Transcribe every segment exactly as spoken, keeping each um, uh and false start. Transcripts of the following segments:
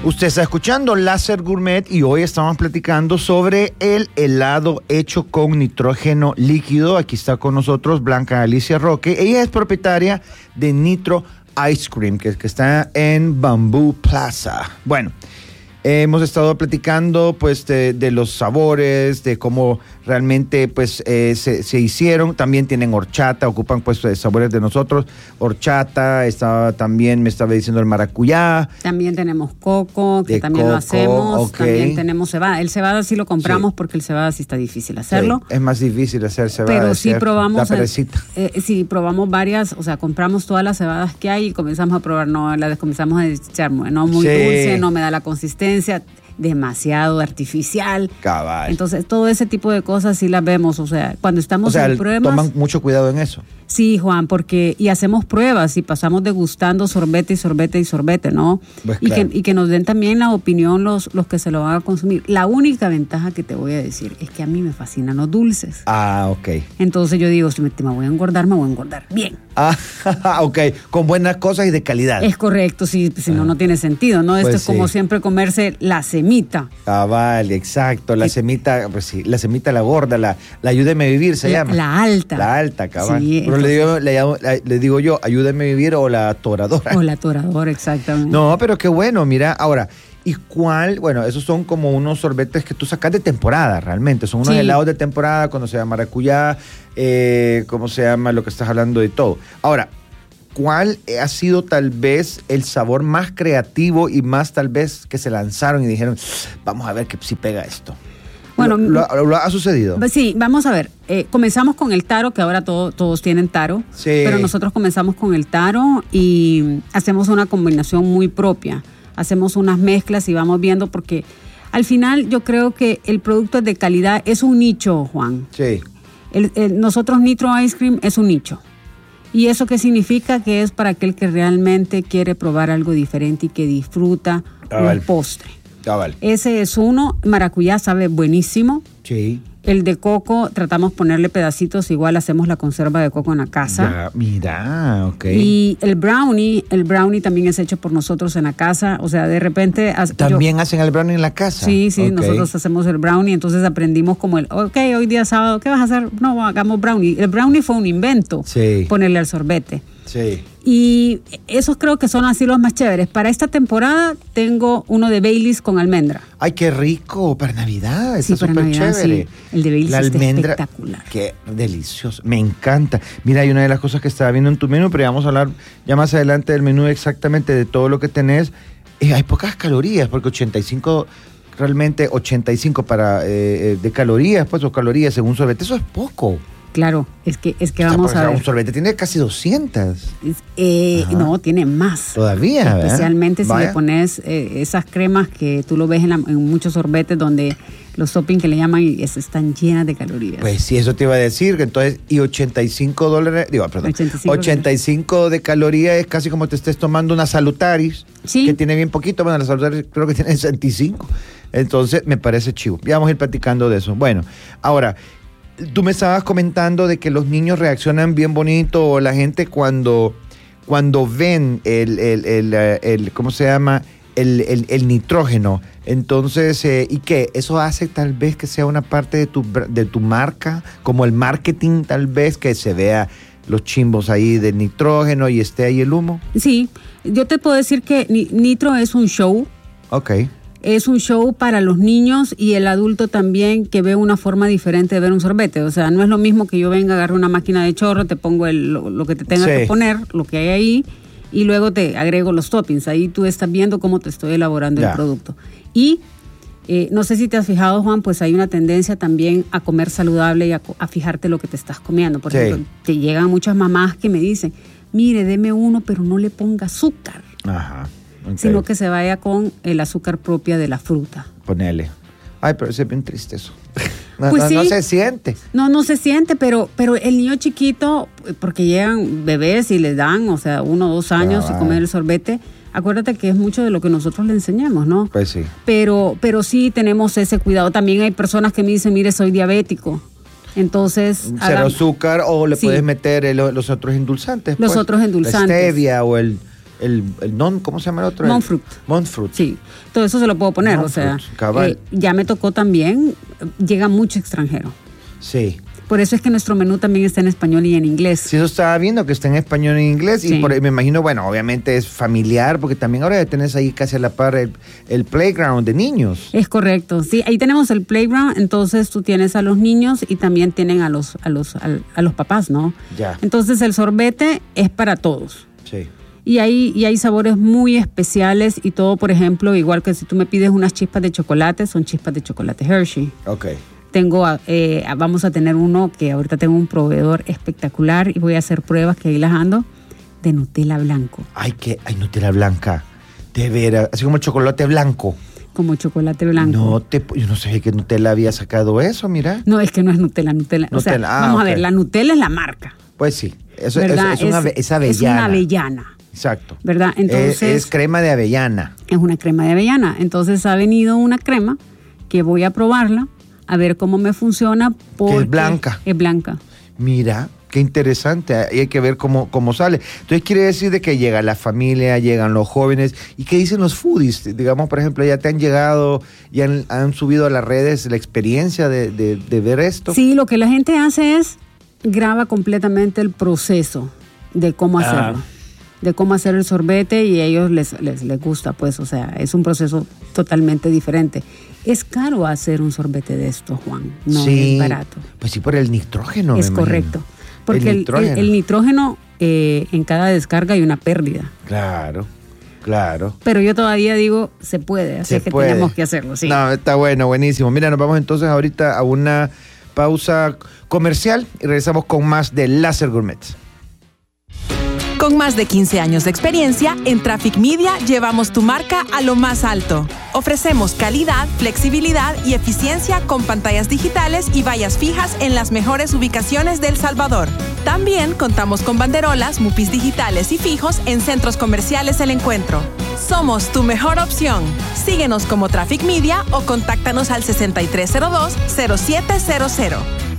Usted está escuchando Láser Gourmet y hoy estamos platicando sobre el helado hecho con nitrógeno líquido. Aquí está con nosotros Blanca Alicia Roque. Ella es propietaria de Nitro Ice Cream, que, que está en Bamboo Plaza. Bueno, eh, hemos estado platicando pues de, de los sabores, de cómo realmente pues eh, se, se hicieron. También tienen horchata, ocupan pues sabores de nosotros. Horchata, estaba, también me estaba diciendo el maracuyá. También tenemos coco, que de también coco, lo hacemos. Okay. También tenemos cebada. El cebada sí lo compramos Sí. porque el cebada sí está difícil hacerlo. Sí, es más difícil hacer cebada. Pero sí ¿cierto? probamos, La perecita. eh, sí, probamos varias, o sea, compramos todas las cebadas que hay y comenzamos a probar, no, las comenzamos a echar, no muy Sí. dulce, no me da la consistencia, demasiado artificial. Cabal. Entonces, todo ese tipo de cosas sí las vemos, o sea, cuando estamos O sea, en pruebas. toman mucho cuidado en eso. Sí, Juan, porque y hacemos pruebas y pasamos degustando sorbete y sorbete y sorbete, ¿no? Pues y, claro. que, y que nos den también la opinión los, los que se lo van a consumir. La única ventaja que te voy a decir es que a mí me fascinan los dulces. Ah, ok. Entonces yo digo, si me, me voy a engordar, me voy a engordar bien. Ah, ok. Con buenas cosas y de calidad. Es correcto, si, si no, no tiene sentido, ¿no? Esto Pues es como sí. siempre comerse la semita. Ah, vale, exacto. La Y- semita, pues sí, la semita la gorda, la, la ayúdeme a vivir se La- llama. la alta. La alta, cabal. Sí, Pero le, entonces- digo, le, llamo- la- le digo yo, ayúdeme a vivir o la atoradora. O la toradora, exactamente. No, pero qué bueno, mira, ahora, ¿y cuál? Bueno, esos son como unos sorbetes que tú sacas de temporada, realmente. Son unos Sí. helados de temporada, cuando se llama maracuyá, eh, ¿cómo se llama lo que estás hablando de todo? Ahora, ¿cuál ha sido tal vez el sabor más creativo y más tal vez que se lanzaron y dijeron, vamos a ver que si pega esto? Bueno, ¿Lo, lo- lo ha sucedido? Pues sí, vamos a ver. Eh, comenzamos con el taro, que ahora todo- todos tienen taro. Sí. Pero nosotros comenzamos con el taro y hacemos una combinación muy propia. Hacemos unas mezclas y vamos viendo porque al final yo creo que el producto es de calidad. Es un nicho, Juan. Sí. El- el- nosotros Nitro Ice Cream es un nicho. ¿Y eso qué significa? Que es para aquel que realmente quiere probar algo diferente y que disfruta Cabal. un postre. Cabal. Ese es uno. Maracuyá sabe buenísimo. Sí. El de coco, tratamos ponerle pedacitos, igual hacemos la conserva de coco en la casa. Ya, mira, ok. Y el brownie, el brownie también es hecho por nosotros en la casa. O sea, de repente... as- ¿También yo- hacen el brownie en la casa? Sí, sí, Ok. nosotros hacemos el brownie, entonces aprendimos como el, ok, hoy día sábado, ¿qué vas a hacer? No, hagamos brownie. El brownie fue un invento, Sí. ponerle al sorbete. Sí. Y esos creo que son así los más chéveres. Para esta temporada tengo uno de Baileys con almendra. Ay, qué rico, para Navidad, Sí, está para súper Navidad, chévere. sí. El de Baileys La está almendra, espectacular. qué delicioso, me encanta. Mira, hay una de las cosas que estaba viendo en tu menú, pero ya vamos a hablar ya más adelante del menú exactamente de todo lo que tenés. Eh, hay pocas calorías, porque ochenta y cinco, realmente ochenta y cinco para, eh, eh, de calorías, pues, o calorías según sorbete, eso es poco. Claro, es que, es que O sea, vamos porque, a o sea, ver. un sorbete tiene casi doscientas. Es- eh, Ajá. no, tiene más. Todavía, ¿verdad? Especialmente si Vaya. le pones eh, esas cremas que tú lo ves en, la- en muchos sorbetes donde los toppings que le llaman y es- están llenas de calorías. Pues sí, eso te iba a decir, que entonces, y ochenta y cinco dólares, digo, perdón, ochenta y cinco ochenta y cinco de calorías es casi como te estés tomando una Salutaris, Sí. que tiene bien poquito, bueno, la Salutaris creo que tiene sesenta y cinco, entonces me parece chivo. Ya vamos a ir platicando de eso. Bueno, ahora, tú me estabas comentando de que los niños reaccionan bien bonito, o la gente cuando, cuando ven el, el, el, eh, el- ¿cómo se llama? El, el, el nitrógeno. Entonces, eh, ¿y qué? ¿Eso hace tal vez que sea una parte de tu, br- de tu marca? Como el marketing, tal vez, que se vea los chimbos ahí de nitrógeno y esté ahí el humo. Sí, yo te puedo decir que Ni- Nitro es un show. Ok. Es un show para los niños y el adulto también que ve una forma diferente de ver un sorbete. O sea, no es lo mismo que yo venga, agarre una máquina de chorro, te pongo el- lo, lo que te tenga Sí. que poner, lo que hay ahí, y luego te agrego los toppings. Ahí tú estás viendo cómo te estoy elaborando Ya. el producto. Y eh, no sé si te has fijado, Juan, pues hay una tendencia también a comer saludable y a, co- a fijarte lo que te estás comiendo. Por Sí. ejemplo, te llegan muchas mamás que me dicen, mire, deme uno, pero no le ponga azúcar, Ajá. ok. sino que se vaya con el azúcar propia de la fruta. Ponele. Ay, pero es bien triste eso. No, Pues no- sí. no se siente. No, no se siente, pero, pero el niño chiquito, porque llegan bebés y les dan, o sea, uno o dos años Cabal. y comer el sorbete, acuérdate que es mucho de lo que nosotros le enseñamos, ¿no? Pues sí. Pero, pero sí tenemos ese cuidado. También hay personas que me dicen, mire, soy diabético. Entonces, Cero hagan- azúcar, o le Sí. puedes meter el- los otros endulzantes. Los pues. otros endulzantes. La stevia o el, El, el non, ¿cómo se llama el otro? Monk fruit. Monk fruit. Sí, todo eso se lo puedo poner, Monk o sea, fruit, eh, ya me tocó también, llega mucho extranjero. Sí. Por eso es que nuestro menú también está en español y en inglés. Sí, eso estaba viendo, que está en español y en inglés. Sí. Y por, me imagino, bueno, obviamente es familiar, porque también ahora ya tenés ahí casi a la par el, el playground de niños. Es correcto, sí, ahí tenemos el playground, entonces tú tienes a los niños y también tienen a los, a los, a, a los papás, ¿no? Ya. Entonces el sorbete es para todos. Sí. Y hay, y hay sabores muy especiales y todo, por ejemplo, igual que si tú me pides unas chispas de chocolate, son chispas de chocolate Hershey. Ok. Tengo, eh, vamos a tener uno que ahorita tengo un proveedor espectacular y voy a hacer pruebas que ahí las ando de Nutella blanco. Ay, que hay Nutella blanca. De veras, así como el chocolate blanco. Como chocolate blanco. No te, yo no sabía que Nutella había sacado eso, mira. No, es que no es Nutella, Nutella. Nutella. O sea, ah, vamos okay. a ver, la Nutella es la marca. Pues sí, eso, eso es, una, es, es avellana. Es una avellana. Exacto. ¿Verdad? Entonces. Es, es crema de avellana. Es una crema de avellana. Entonces ha venido una crema que voy a probarla, a ver cómo me funciona. Porque es blanca. Es blanca. Mira, qué interesante. Ahí hay que ver cómo, cómo sale. Entonces quiere decir de que llega la familia, llegan los jóvenes. ¿Y qué dicen los foodies? Digamos, por ejemplo, ya te han llegado, ya han, han subido a las redes la experiencia de, de, de ver esto. Sí, lo que la gente hace es graba completamente el proceso de cómo hacerlo. Ah. de cómo hacer el sorbete y a ellos les, les, les gusta, pues, o sea, es un proceso totalmente diferente. Es caro hacer un sorbete de esto, Juan, no sí, es barato. Pues sí, por el nitrógeno. Es correcto, porque el nitrógeno, el, el, el nitrógeno eh, en cada descarga hay una pérdida. Claro, claro. Pero yo todavía digo, se puede, así se que puede. tenemos que hacerlo, sí. No, está bueno, buenísimo. Mira, nos vamos entonces ahorita a una pausa comercial y regresamos con más de Láser Gourmet. Con más de quince años de experiencia, en Traffic Media llevamos tu marca a lo más alto. Ofrecemos calidad, flexibilidad y eficiencia con pantallas digitales y vallas fijas en las mejores ubicaciones de El Salvador. También contamos con banderolas, mupis digitales y fijos en centros comerciales El Encuentro. Somos tu mejor opción. Síguenos como Traffic Media o contáctanos al sesenta y tres cero dos, cero siete cero cero.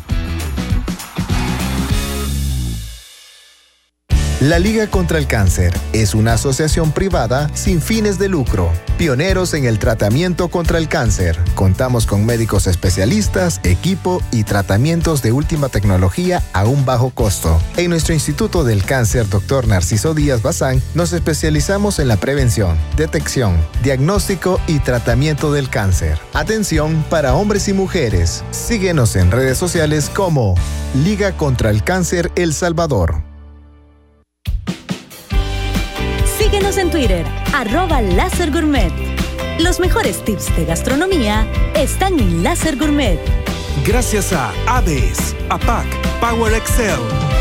La Liga contra el Cáncer es una asociación privada sin fines de lucro, pioneros en el tratamiento contra el cáncer. Contamos con médicos especialistas, equipo y tratamientos de última tecnología a un bajo costo. En nuestro Instituto del Cáncer, doctor Narciso Díaz Bazán, nos especializamos en la prevención, detección, diagnóstico y tratamiento del cáncer. Atención para hombres y mujeres. Síguenos en redes sociales como Liga contra el Cáncer El Salvador. Síguenos en Twitter, arroba Láser Gourmet. Los mejores tips de gastronomía están en Láser Gourmet. Gracias a A D E S, A P A C, Power Excel.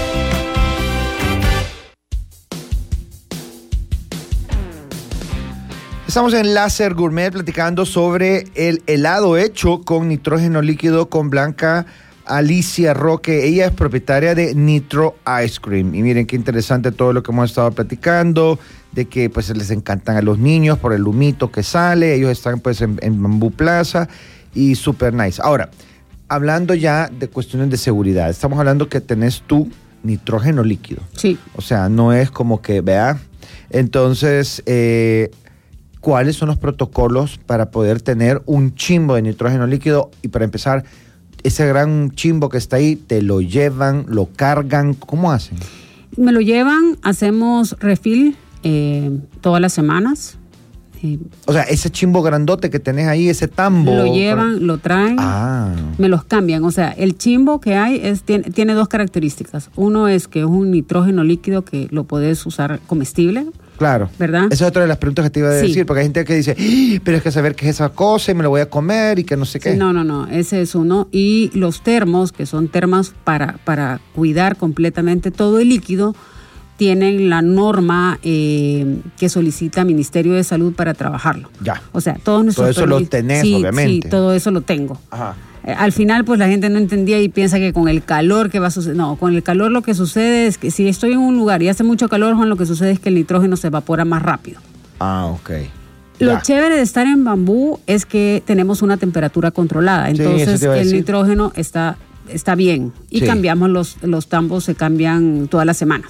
Estamos en Láser Gourmet platicando sobre el helado hecho con nitrógeno líquido con Blanca Alicia Roque. Ella es propietaria de Nitro Ice Cream. Y miren qué interesante todo lo que hemos estado platicando, de que pues les encantan a los niños por el humito que sale. Ellos están pues en, en Bambú Plaza y super nice. Ahora, hablando ya de cuestiones de seguridad, estamos hablando que tenés tú nitrógeno líquido. Sí. O sea, no es como que, vea. Entonces, eh, ¿cuáles son los protocolos para poder tener un chimbo de nitrógeno líquido? Y para empezar, ese gran chimbo que está ahí, ¿te lo llevan, lo cargan? ¿Cómo hacen? Me lo llevan, hacemos refill eh, todas las semanas. Eh, o sea, ese chimbo grandote que tenés ahí, ese tambo. Lo llevan, para... lo traen, ah. me los cambian. O sea, el chimbo que hay es, tiene, tiene dos características. Uno es que es un nitrógeno líquido que lo podés usar comestible. Claro. ¿Verdad? Esa es otra de las preguntas que te iba a decir, sí. Porque hay gente que dice, ¡Ah! Pero es que saber qué es esa cosa y me lo voy a comer y que no sé qué. Sí, no, no, no, ese es uno. Y los termos, que son termos para, para cuidar completamente todo el líquido, tienen la norma eh, que solicita Ministerio de Salud para trabajarlo. Ya. O sea, todos nuestros... Todo eso permisos, lo tenés, sí, obviamente. Sí, todo eso lo tengo. Ajá. Al final, pues la gente no entendía y piensa que con el calor que va a suceder. No, con el calor lo que sucede es que si estoy en un lugar y hace mucho calor, Juan, lo que sucede es que el nitrógeno se evapora más rápido. Ah, ok. Lo ya. chévere de estar en Bambú es que tenemos una temperatura controlada. Entonces, sí, el decir. nitrógeno está, está bien. Y sí. cambiamos los, los tambos, se cambian todas las semanas.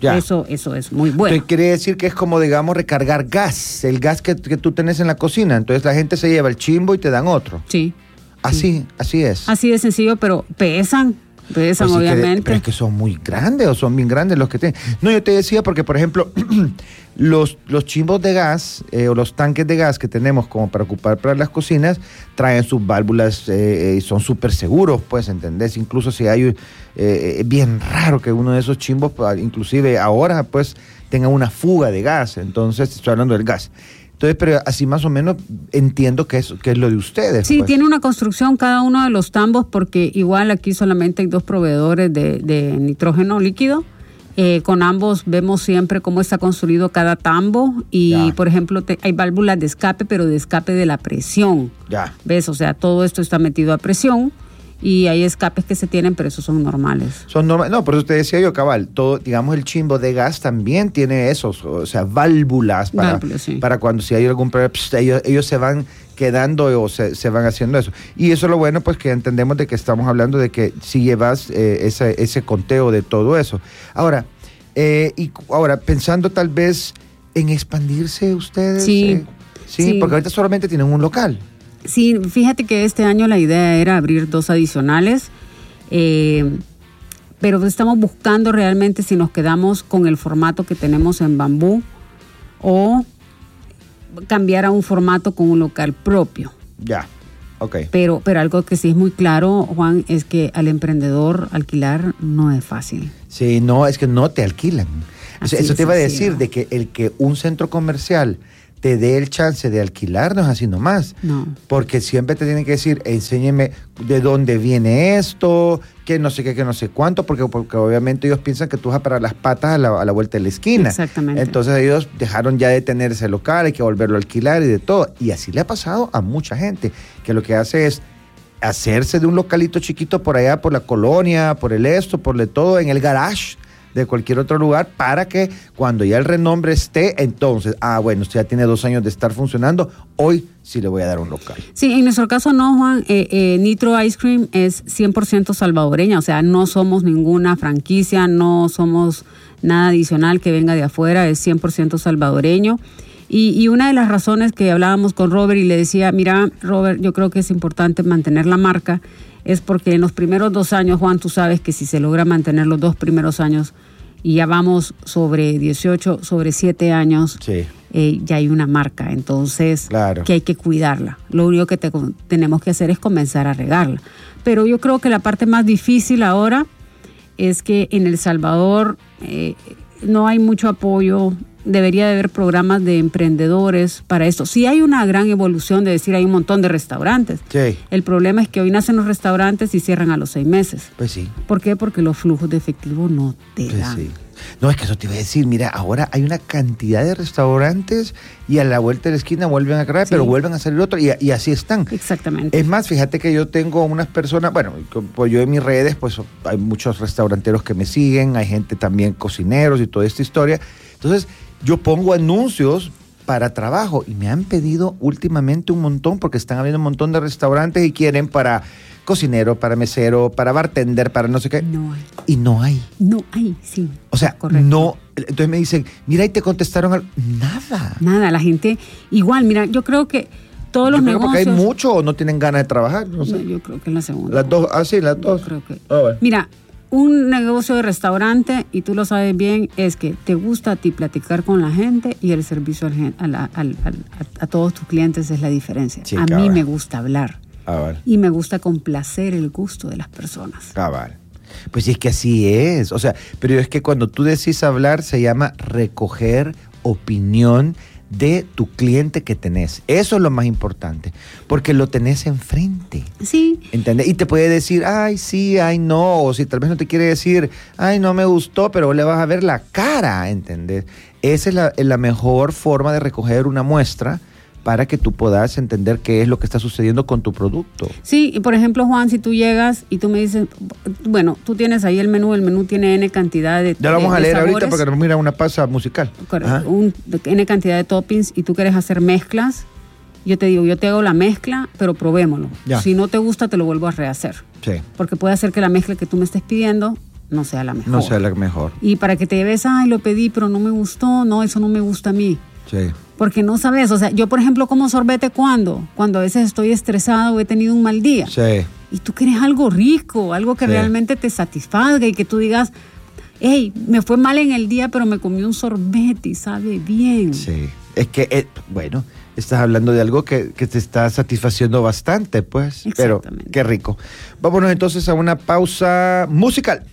Ya. Eso, eso es muy bueno. Entonces, quiere decir que es como, digamos, recargar gas, el gas que, que tú tenés en la cocina. Entonces la gente se lleva el chimbo y te dan otro. Sí. Así, sí. así es. Así de sencillo, pero pesan. Pesan, Pues sí, obviamente. Que, pero es que son muy grandes o son bien grandes los que tienen. No, yo te decía porque, por ejemplo, los, los chimbos de gas eh, o los tanques de gas que tenemos como para ocupar para las cocinas traen sus válvulas y eh, son súper seguros, pues, ¿entendés? Incluso si hay, eh, es bien raro que uno de esos chimbos, inclusive ahora, pues, tenga una fuga de gas. Entonces, estoy hablando del gas. Entonces, pero así más o menos entiendo que es, que es lo de ustedes. Sí, pues. Tiene una construcción cada uno de los tambos porque igual aquí solamente hay dos proveedores de, de nitrógeno líquido. Eh, con ambos vemos siempre cómo está construido cada tambo y, Ya. por ejemplo, te, hay válvulas de escape, pero de escape de la presión. Ya. ¿Ves? O sea, todo esto está metido a presión y hay escapes que se tienen, pero esos son normales. Son normales. No, por eso te decía yo, cabal, todo, digamos, el chimbo de gas también tiene esos, o sea, válvulas para, Válvulas, sí. para cuando si hay algún problema, pss, ellos, ellos se van quedando o se, se van haciendo eso. Y eso es lo bueno, pues que entendemos de que estamos hablando de que si llevas eh, ese, ese conteo de todo eso. Ahora, eh, y ahora, pensando tal vez en expandirse ustedes. Sí. eh, sí, Sí. porque ahorita solamente tienen un local. Sí, fíjate que este año la idea era abrir dos adicionales, eh, pero estamos buscando realmente si nos quedamos con el formato que tenemos en Bambú o cambiar a un formato con un local propio. Ya, ok. Pero, pero algo que sí es muy claro, Juan, es que al emprendedor alquilar no es fácil. Sí, no, es que no te alquilan. O sea, Así eso de te iba a sencillo. decir, de que el que un centro comercial te dé el chance de alquilar no es así nomás. No. Porque siempre te tienen que decir, enséñeme de dónde viene esto, que no sé qué, que no sé cuánto, porque, porque obviamente ellos piensan que tú vas a parar las patas a la, a la vuelta de la esquina. Exactamente. Entonces ellos dejaron ya de tener ese local, hay que volverlo a alquilar y de todo. Y así le ha pasado a mucha gente, que lo que hace es hacerse de un localito chiquito por allá, por la colonia, por el esto, por el todo, en el garage de cualquier otro lugar, para que cuando ya el renombre esté, entonces, ah, bueno, usted ya tiene dos años de estar funcionando, hoy sí le voy a dar un local. Sí, en nuestro caso no, Juan. Eh, eh, Nitro Ice Cream es cien por ciento salvadoreña, o sea, no somos ninguna franquicia, no somos nada adicional que venga de afuera, es cien por ciento salvadoreño. Y, y una de las razones que hablábamos con Robert y le decía, mira, Robert, yo creo que es importante mantener la marca, es porque en los primeros dos años, Juan, tú sabes que si se logra mantener los dos primeros años y ya vamos sobre dieciocho, sobre siete años, Sí. eh, ya hay una marca, entonces Claro. que hay que cuidarla. Lo único que te- tenemos que hacer es comenzar a regarla. Pero yo creo que la parte más difícil ahora es que en El Salvador eh, no hay mucho apoyo. Debería de haber programas de emprendedores para esto. Sí hay una gran evolución de decir, hay un montón de restaurantes. Sí. El problema es que hoy nacen los restaurantes y cierran a los seis meses. Pues sí. ¿Por qué? Porque los flujos de efectivo no te Pues dan. sí. No, es que eso te iba a decir, mira, ahora hay una cantidad de restaurantes y a la vuelta de la esquina vuelven a crear, Sí. pero vuelven a salir otro y, y así están. Exactamente. Es más, fíjate que yo tengo unas personas, bueno, pues yo en mis redes, pues hay muchos restauranteros que me siguen, hay gente también, cocineros y toda esta historia. Entonces, yo pongo anuncios para trabajo y me han pedido últimamente un montón porque están habiendo un montón de restaurantes y quieren para cocinero, para mesero, para bartender, para no sé qué. No hay. Y no hay. No hay, sí. O sea, Correcto. no. Entonces me dicen, mira, y te contestaron al- nada. Nada, la gente igual, mira, yo creo que todos los Yo creo que porque negocios. hay mucho o no tienen ganas de trabajar. No sé. No, yo creo que es la segunda. Las dos, ah, sí, las Yo dos. creo que- Ah, bueno. Mira, un negocio de restaurante, y tú lo sabes bien, es que te gusta a ti platicar con la gente y el servicio al gen- a, la- al- al- a- a todos tus clientes es la diferencia. Sí, a mí cabal. me gusta hablar Cabal, y me gusta complacer el gusto de las personas. cabal. Pues sí, es que así es. O sea, pero es que cuando tú decís hablar se llama recoger opinión de tu cliente que tenés. Eso es lo más importante, porque lo tenés enfrente. Sí, ¿Entendés? Y te puede decir, ay, sí, ay, no, o si tal vez no te quiere decir, ay, no me gustó, pero le vas a ver la cara, ¿entendés? Esa es la, es la mejor forma de recoger una muestra para que tú puedas entender qué es lo que está sucediendo con tu producto. sí, y por ejemplo, Juan, si tú llegas y tú me dices, bueno, tú tienes ahí el menú, el menú tiene N cantidad de Ya lo vamos de- a de leer ahorita sabores. porque nos mira una pasa musical. Correcto, Ajá. un, N cantidad de toppings y tú quieres hacer mezclas, yo te digo, yo te hago la mezcla, pero probémoslo. Ya. Si no te gusta, te lo vuelvo a rehacer. Sí. Porque puede ser que la mezcla que tú me estés pidiendo no sea la mejor. No sea la mejor. Y para que te lleves, ay, lo pedí, pero no me gustó, no, eso no me gusta a mí. Sí. Porque no sabes, o sea, yo por ejemplo como sorbete cuando, cuando a veces estoy estresado o he tenido un mal día. Sí. Y tú quieres algo rico, algo que Sí. realmente te satisfaga y que tú digas, hey, me fue mal en el día, pero me comí un sorbete y sabe bien. Sí. Es que, eh, bueno, estás hablando de algo que, que te está satisfaciendo bastante, pues. Pero Exactamente. qué rico. Vámonos entonces a una pausa musical.